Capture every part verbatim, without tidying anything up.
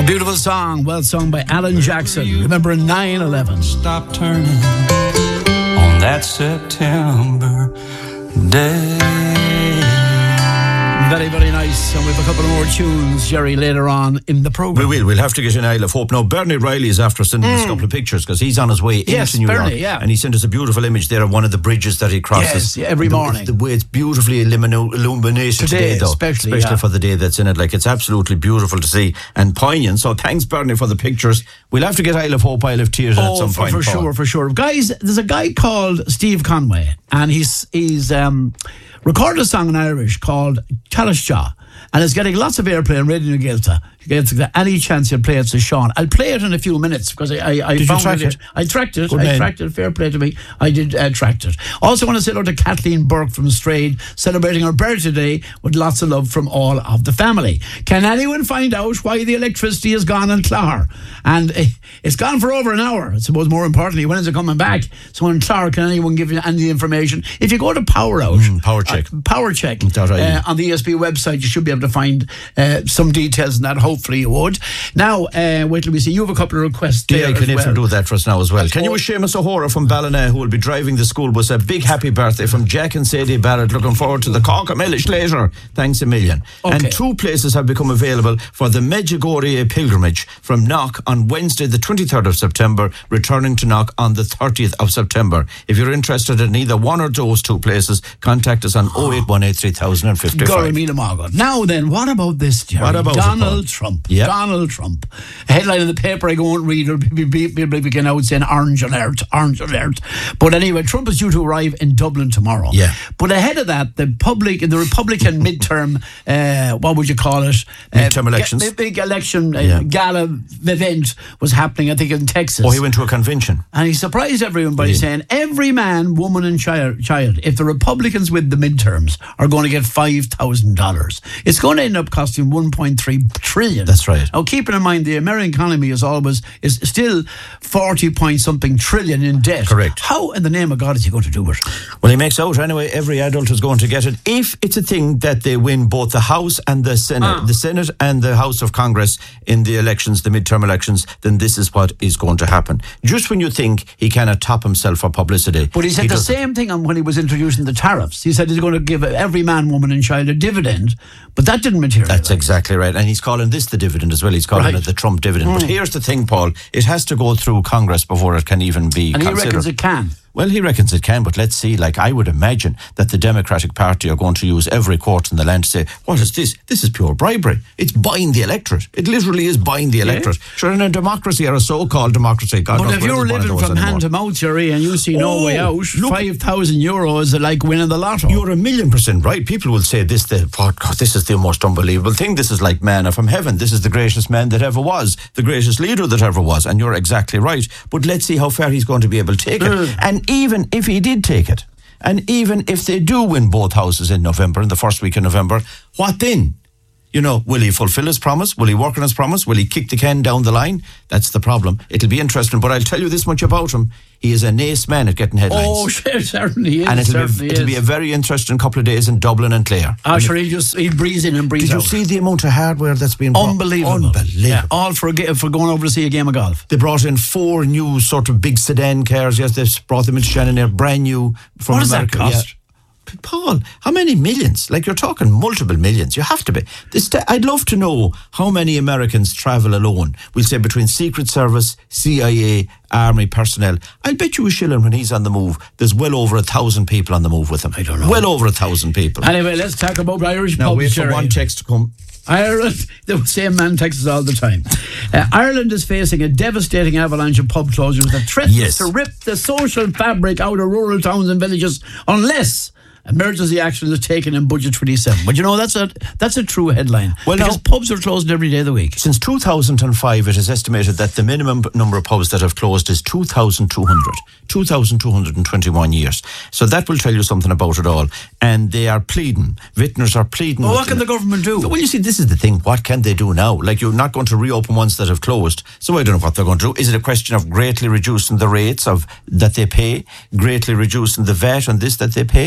Oh, beautiful song, well sung by Alan Jackson. Remember nine eleven. Stop turning on that September day. Very, very nice. And we have a couple of more tunes, Jerry, later on in the programme. We will. We'll have to get an Isle of Hope. Now, Bernie Riley is after sending mm. us a couple of pictures because he's on his way yes, into New Bernie, York. Yeah. And he sent us a beautiful image there of one of the bridges that he crosses. Yes, every the, morning. The way it's beautifully illumino- illuminated today, today though. Especially, especially yeah. for the day that's in it. Like, it's absolutely beautiful to see and poignant. So thanks, Bernie, for the pictures. We'll have to get Isle of Hope, Isle of Tears oh, at some for, point. for sure, for sure. Guys, there's a guy called Steve Conway, and he's he's um, recorded a song in Irish called Chalashja. And it's getting lots of airplay on Radio Gaelta. Any chance you'll play it to Sean? I'll play it in a few minutes because I, I, I did found you track it. it. I tracked it. Good I man. tracked it. Fair play to me. I did uh, tracked it. Also want to say hello to Kathleen Burke from Strayed, celebrating her birthday today with lots of love from all of the family. Can anyone find out why the electricity is gone in Clogher? And uh, it's gone for over an hour. I suppose more importantly, when is it coming back? So in Clogher, can anyone give you any information? If you go to Power Out, mm, Power Check, uh, Power Check uh, on the E S B website, you should be able to find Uh, some details on that. Hopefully you would. Now, uh, wait till we see. You have a couple of requests there. Yeah, I can as even well. do that for us now as well. Can you wish Seamus O'Hora from Ballina, who will be driving the school bus, a big happy birthday from Jack and Sadie Barrett. Looking forward to the Cork Millish later. Thanks a million. Okay. And two places have become available for the Medjugorje pilgrimage from Knock on Wednesday the twenty-third of September, returning to Knock on the thirtieth of September. If you're interested in either one or those two places, contact us on oh eight one eight three thousand fifty-five. Now then, what about this, Jerry? What about Donald it, Trump. Yep. Donald Trump. A headline in the paper I won't read. People begin out saying orange alert, orange alert. But anyway, Trump is due to arrive in Dublin tomorrow. Yeah. But ahead of that, the public, the Republican midterm, uh, what would you call it? Midterm uh, elections. Ga- big election uh, Yeah. gala event was happening, I think, in Texas. Oh, he went to a convention. And he surprised everyone by Yeah. saying every man, woman and child, child, if the Republicans win the midterms, are going to get five thousand dollars. It's going to end up costing one point three trillion. That's right. Now, keeping in mind the American economy is always, is still forty point something trillion in debt. Correct. How in the name of God is he going to do it? Well, he makes out anyway, every adult is going to get it. If it's a thing that they win both the House and the Senate, Ah. the Senate and the House of Congress in the elections, the midterm elections, then this is what is going to happen. Just when you think he cannot top himself for publicity. But he said he the doesn't. same thing on when he was introducing the tariffs. He said he's going to give every man, woman and child a dividend, but that didn't materialise. That's exactly right. And he's calling this the dividend as well. He's calling Right. it the Trump dividend. Mm. But here's the thing, Paul. It has to go through Congress before it can even be And he considered. reckons it can. Well, he reckons it can, but let's see. Like, I would imagine that the Democratic Party are going to use every court in the land to say, what is this? This is pure bribery. It's buying the electorate. It literally is buying the electorate. Sure, in a democracy, or a so-called democracy, God But knows if where you're there's one of living those from anymore. hand to mouth, Jerry, and you see no Oh, way out, look- five thousand euros are like winning the lotto. You're a million percent right. People will say this, the, oh God, this is the most unbelievable thing. This is like manna from heaven. This is the greatest man that ever was, the greatest leader that ever was. And you're exactly right. But let's see how far he's going to be able to take it. Mm. And even if he did take it, and even if they do win both houses in November, in the first week of November, what then? You know, will he fulfill his promise? Will he work on his promise? Will he kick the can down the line? That's the problem. It'll be interesting, but I'll tell you this much about him. He is an ace man at getting headlines. Oh, sure, certainly is. and it'll, certainly be, it'll is. be a very interesting couple of days in Dublin and Clare. Ah, sure, he just he breathes in and breathes Did you out. see the amount of hardware that's been brought? Unbelievable. Unbelievable. Yeah, all for a, ga- for going over to see a game of golf. They brought in four new sort of big sedan cars. Yes, they brought them into Shannon Air, brand new from What does that America. cost? Yeah. Paul, how many millions? Like, you're talking multiple millions. You have to be. This, I'd love to know how many Americans travel alone. We'll say between Secret Service, C I A, Army personnel. I'll bet you a shilling when he's on the move, there's well over a thousand people on the move with him. I don't know. Well over a thousand people. Anyway, let's talk about Irish Now pubs, wait for Jerry. one text to come. Ireland, the same man texts us all the time. Uh, Ireland is facing a devastating avalanche of pub closures that threatens Yes. to rip the social fabric out of rural towns and villages unless emergency action is taken in Budget twenty-seven. But you know, that's a that's a true headline. Well, because now- pubs are closed every day of the week. Since two thousand five, it is estimated that the minimum number of pubs that have closed is two thousand two hundred. two thousand two hundred twenty-one years. So that will tell you something about it all. And they are pleading. Vintners are pleading. Well, with what can them. the government do? Well, you see, this is the thing. What can they do now? Like, you're not going to reopen ones that have closed. So I don't know what they're going to do. Is it a question of greatly reducing the rates of that they pay? Greatly reducing the V A T on this that they pay? I don't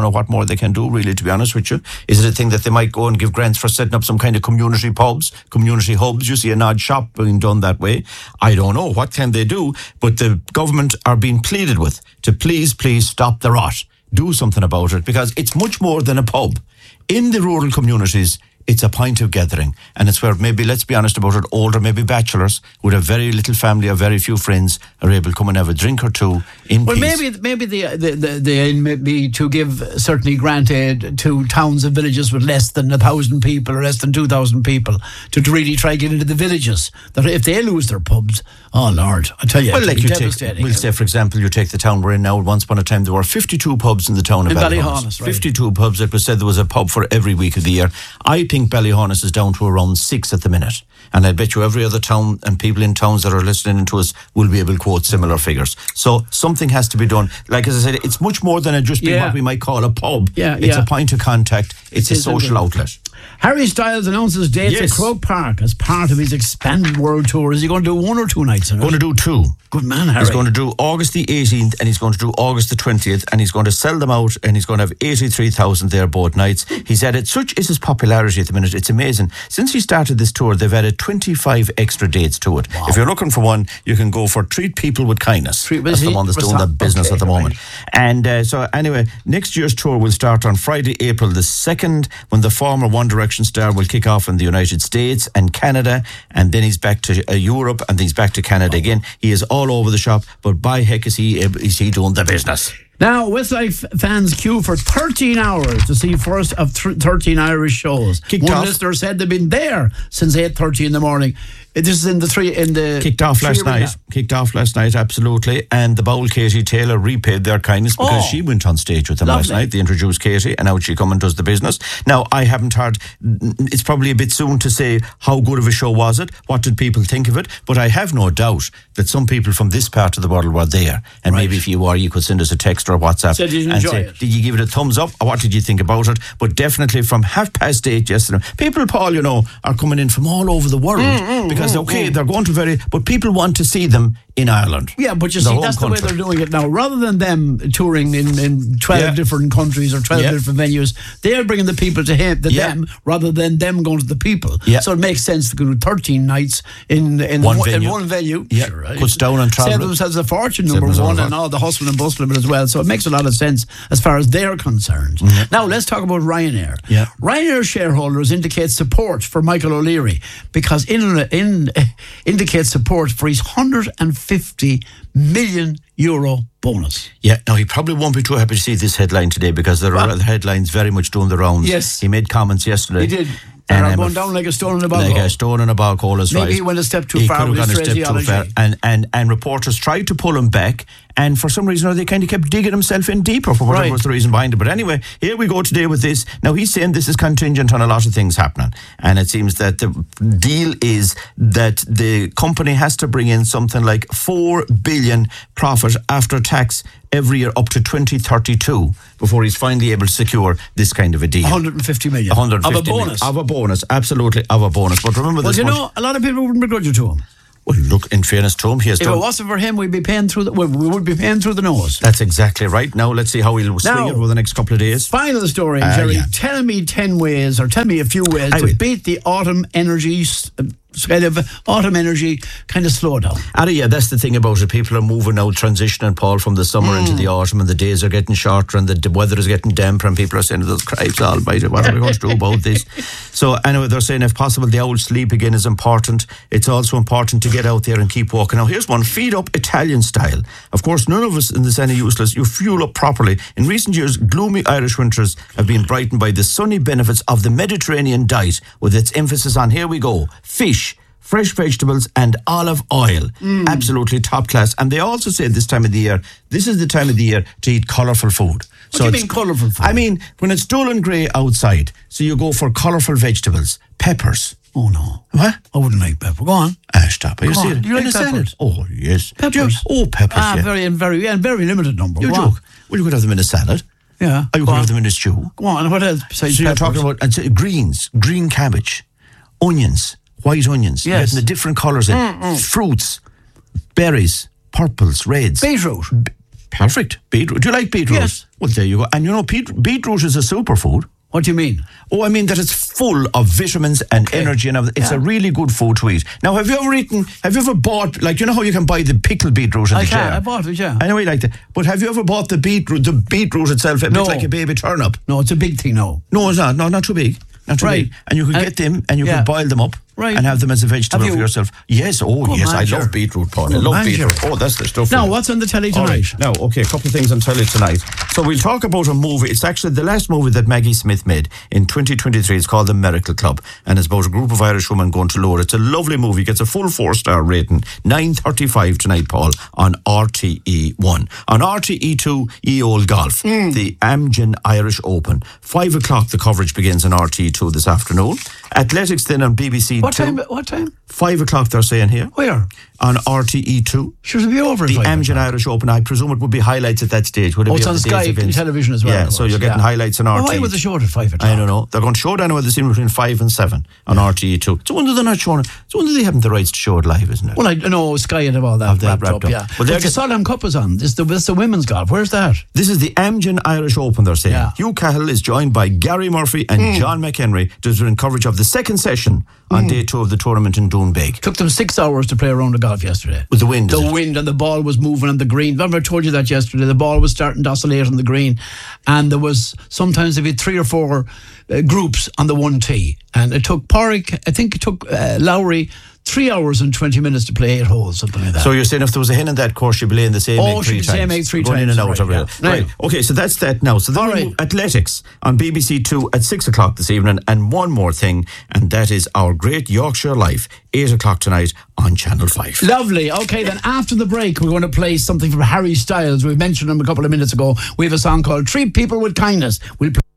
know what more they can do, really, to be honest with you. Is it a thing that they might go and give grants for setting up some kind of community pubs, community hubs? You see an odd shop being done that way. I don't know. What can they do? But the government are being pleaded with to please, please stop the rot. Do something about it, because it's much more than a pub. In the rural communities, it's a point of gathering, and it's where maybe, let's be honest about it, older, maybe bachelors who have very little family or very few friends are able to come and have a drink or two in well, peace. Well, maybe maybe the, the, the, the aim may be to give certainly grant aid to towns and villages with less than a thousand people or less than two thousand people to, to really try get into the villages. That if they lose their pubs, oh Lord, I tell you, well, like you take, devastating. we'll say, for example, you take the town we're in now. Once upon a time, there were fifty-two pubs in the town of in Ballyhonus. Ballyhonus, right. fifty-two pubs. It was said there was a pub for every week of the year. I think Ballyhonus is down to around six at the minute. And I bet you every other town and people in towns that are listening to us will be able to quote similar figures. So something has to be done. Like as I said, it's much more than a just being yeah. what we might call a pub. Yeah, it's yeah. a point of contact. It's it a social outlet. Harry Styles announces dates Yes. at Croke Park as part of his expanded world tour. Is he going to do one or two nights in it? Going to do two. Good man, Harry. He's going to do August the eighteenth and he's going to do August the twentieth, and he's going to sell them out, and he's going to have eighty-three thousand there both nights. He's added, such is his popularity at the minute, it's amazing. Since he started this tour, they've added twenty-five extra dates to it. Wow. If you're looking for one, you can go for Treat People with Kindness. Treat- that's the he- one that's was doing that- the business okay, at the moment. right. And uh, so anyway, next year's tour will start on Friday, April the second, when the former One Direction star will kick off in the United States and Canada, and then he's back to uh, Europe, and then he's back to Canada again. He is all over the shop, but by heck is he is he doing the business. Now, Westlife fans queue for thirteen hours to see first of th- thirteen Irish shows. Kicked One off. listener said they've been there since eight thirty in the morning. This is in the three in the Kicked off three last arena. night. Kicked off last night, absolutely. And the Bowl Katie Taylor repaid their kindness because Oh. she went on stage with them last Lovely. night. They introduced Katie, and out she come and does the business. Now, I haven't heard. It's probably a bit soon to say how good of a show was it. What did people think of it? But I have no doubt that some people from this part of the world were there. And Right. maybe if you were, you could send us a text or a WhatsApp Said you'd and enjoy say, it. did you give it a thumbs up or what did you think about it? But definitely from half past eight yesterday, people, Paul, you know, are coming in from all over the world Mm, because okay, they're going to very, but people want to see them in Ireland. Yeah, but you The see, home that's the way country. they're doing it now. Rather than them touring in, in twelve Yeah. different countries or twelve Yeah. different venues, they're bringing the people to him, to Yeah. them, rather than them going to the people. Yeah. So it makes sense to go to thirteen nights in in One one, in venue. one venue. Yeah. Sure, right? Cuts down on travel. Save themselves a fortune, Save number themselves one, a and fortune. all the hustle and bustle of it as well. So it makes a lot of sense as far as they're concerned. Now, let's talk about Ryanair. Yeah. Ryanair shareholders indicate support for Michael O'Leary because in, in indicate support for his one hundred fifty million euro bonus. Yeah, now he probably won't be too happy to see this headline today because there are Well- other headlines very much doing the rounds. Yes. He made comments yesterday. He did. And And are I'm going af- down like a stone in a bog. Like a stone in a bog hole is Maybe right. he went a step too He far could have with gone his a step too phraseology. far. And, and, and reporters tried to pull him back, and for some reason or other, they kind of kept digging himself in deeper for whatever Right. was the reason behind it. But anyway, here we go today with this. Now, he's saying this is contingent on a lot of things happening. And it seems that the deal is that the company has to bring in something like four billion profit after tax every year up to twenty thirty-two before he's finally able to secure this kind of a deal. one hundred fifty million. one hundred fifty Of a bonus. million. Of a bonus, absolutely, of a bonus. But remember Well, this you much. know, a lot of people wouldn't begrudge it to him. Well, look, in fairness to him, he has If done. it wasn't for him, we'd be paying through the, we we would be paying through the nose. That's exactly right. Now, let's see how he'll swing Now- it over the next couple of days. Final story, Ah, Jerry. yeah. Tell me ten ways, or tell me a few ways I to will. beat the autumn energy, s- uh, kind of autumn energy kind of slowdown. Ah, yeah, that's the thing about it. People are moving now, transitioning, Paul, from the summer into the autumn, and the days are getting shorter, and the d- weather is getting damper, and people are saying, "Those cripes, almighty, what are we going to do about this?" So, anyway, they're saying, if possible, the old sleep again is important. It's also important to get out there and keep walking. Now, here's one: feed up Italian style. Of course, none of us in this any useless. You fuel up properly. In recent years, gloomy Irish winters have been brightened by the sunny benefits of the Mediterranean diet, with its emphasis on, here we go, fish, fresh vegetables and olive oil. Absolutely top class. And they also say this time of the year, this is the time of the year to eat colourful food. What do you it's- mean colourful food? I mean, when it's dull and grey outside, so you go for colourful vegetables, peppers. Oh no, What? I wouldn't like pepper. Go on. Ah, stop it. You Go see on. it? Do you in like a salad. peppers? Oh, yes. Peppers? Do you- Oh, peppers, Ah, yeah. very and very and very limited number. You Go on. joke. Well, you could have them in a salad. Yeah. Or you Go could on. have them in a stew. Go on. What else besides So you're peppers? talking about and so greens, green cabbage, onions, white onions. You're Yes. getting the different colours in. Fruits, berries, purples, reds. beetroot. Perfect. Beetroot. Do you like beetroot? Yes. Well, there you go. And you know, beet- beetroot is a superfood. What do you mean? Oh, I mean that it's full of vitamins and Okay. energy and everything. It's Yeah. a really good food to eat. Now, have you ever eaten, have you ever bought, like, you know how you can buy the pickled beetroot in I the can. jar? I bought it, yeah. I know you like that. But have you ever bought the beetroot, the beetroot itself, a No. bit like a baby turnip? No, it's a big thing now. No, it's not. No, not too big. Not too Right. big. And you can And- get them and you yeah. can boil them up. Right. And have them as a vegetable Have for you? yourself. Yes, oh Good yes, man, I sure. love beetroot, Paul. I Good love man, beetroot. sure. Oh, that's the stuff. Now, for you. what's on the telly All tonight? right. Now, okay, a couple of things on telly tonight. So we'll talk about a movie. It's actually the last movie that Maggie Smith made in twenty twenty-three. It's called The Miracle Club, and it's about a group of Irish women going to Lourdes. It's a lovely movie. Gets a full four-star rating. nine thirty-five tonight, Paul, on R T E one. On R T E two, E O L Golf, Mm. the Amgen Irish Open. Five o'clock, the coverage begins on R T E two this afternoon. Athletics then on B B C What two. time? What time? Five o'clock, they're saying here. Where? On R T E two. Should it be over? at The five Amgen o'clock? Irish Open, I presume it would be highlights at that stage. Would it Oh, be it's of on the day's Sky events? television as well, Yeah, of so course, you're getting yeah. highlights on Oh, R T E. why was it short at five o'clock? I don't know. They're going to show it anyway this evening between five and seven on R T E two. It's a wonder they're not showing it. It's a wonder they haven't the rights to show it live, isn't it? Well, I know Sky and all that Have they wrapped, wrapped up, up? yeah. Well, But they're the get- Solheim Cup is on. This the, this the women's golf. Where's that? This is the Amgen Irish Open, they're saying. Yeah. Hugh Cahill is joined by Gary Murphy and Mm. John McHenry to do coverage of the second session on day two of the tournament in Doonbeg. Took them six hours to play a round of golf yesterday. With the wind, The is it? wind and the ball was moving on the green. Remember I told you that yesterday. The ball was starting to oscillate on the green, and there was sometimes there'd be three or four uh, groups on the one tee, and it took Porrick. I think it took uh, Lowry three hours and twenty minutes to play eight holes, something like that. So you're saying if there was a hen in that course, she'd be laying the same Oh, egg three she'd be times. same egg three going in times, and out right, of it. yeah. Right. Now- Okay, so that's that now. So then All we right. move athletics on B B C two at six o'clock this evening. And one more thing, and that is Our Great Yorkshire Life, eight o'clock tonight on Channel five. Lovely. Okay, then after the break, we're going to play something from Harry Styles. We mentioned him a couple of minutes ago. We have a song called Treat People with Kindness. We'll play